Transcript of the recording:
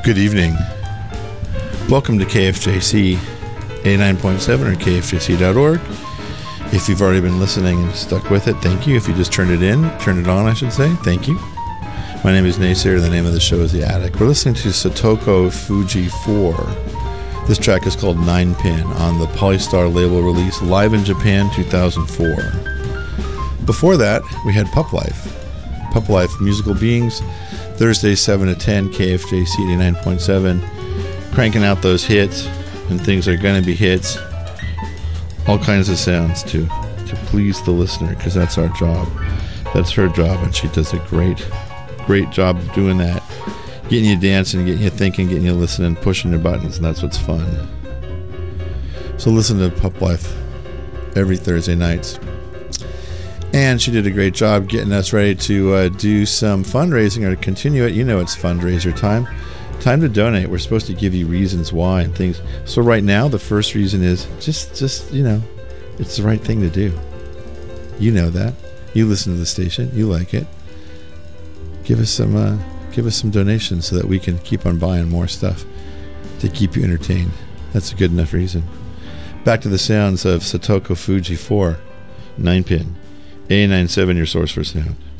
Good evening. Welcome to KFJC 89.7 or KFJC.org. If you've already been listening and stuck with it, thank you. If you just turned it on, I should say, thank you. My name is Naysayer. The name of the show is The Attic. We're listening to Satoko Fuji 4. This track is called 9-Pin on the Polystar label release Live in Japan 2004. Before that, we had Pup Life. Pup Life, Musical Beings, Thursday 7 to 10, KFJC 89.7. Cranking out those hits, and things are going to be hits. All kinds of sounds to please the listener, because that's our job. That's her job, and she does a great job of doing that. Getting you dancing, getting you thinking, getting you listening, pushing your buttons, and that's what's fun. So listen to Pup Life every Thursday nights. And she did a great job getting us ready to do some fundraising or to continue it. You know it's fundraiser time. Time to donate. We're supposed to give you reasons why and things. So right now, the first reason is just it's the right thing to do. You know that. You listen to the station. You like it. Give us some donations so that we can keep on buying more stuff to keep you entertained. That's a good enough reason. Back to the sounds of Satoko Fuji 4, 9-Pin. A97, your source for sound.